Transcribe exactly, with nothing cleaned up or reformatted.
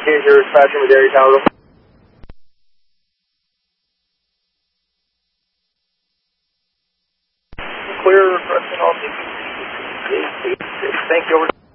Here's your dispatcher with Dairy Tower. Clear, requesting all. Thank you.